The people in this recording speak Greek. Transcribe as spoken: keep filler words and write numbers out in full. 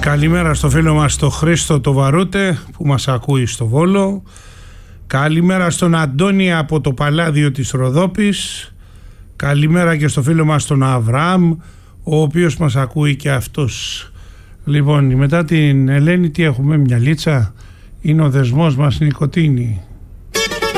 Καλημέρα στο φίλο μας το Χρήστο το Βαρούτε που μας ακούει στο Βόλο. Καλημέρα στον Αντώνη από το Παλάδιο της Ροδόπης. Καλημέρα και στο φίλο μας τον Αβραάμ, ο οποίος μας ακούει και αυτός. Λοιπόν, μετά την Ελένη τι έχουμε, μια λίτσα? Είναι ο δεσμός μας Νικοτίνη.